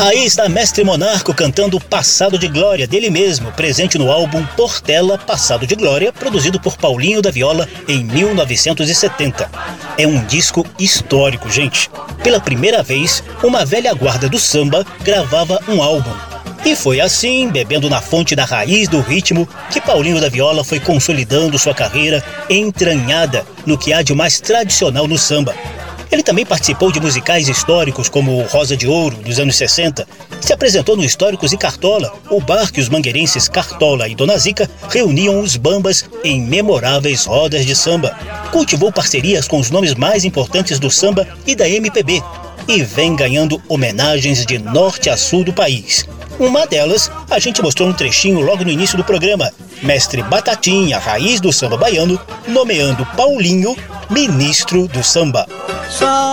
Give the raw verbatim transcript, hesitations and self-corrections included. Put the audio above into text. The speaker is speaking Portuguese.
Aí está Mestre Monarco cantando Passado de Glória, dele mesmo, presente no álbum Portela Passado de Glória, produzido por Paulinho da Viola em mil novecentos e setenta. É um disco histórico, gente. Pela primeira vez, uma velha guarda do samba gravava um álbum. E foi assim, bebendo na fonte da raiz do ritmo, que Paulinho da Viola foi consolidando sua carreira entranhada no que há de mais tradicional no samba. Ele também participou de musicais históricos como Rosa de Ouro, nos anos sessenta. Se apresentou no Históricos e Cartola, o bar que os mangueirenses Cartola e Dona Zica reuniam os bambas em memoráveis rodas de samba. Cultivou parcerias com os nomes mais importantes do samba e da M P B. E vem ganhando homenagens de norte a sul do país. Uma delas, a gente mostrou um trechinho logo no início do programa. Mestre Batatinha, raiz do samba baiano, nomeando Paulinho ministro do samba.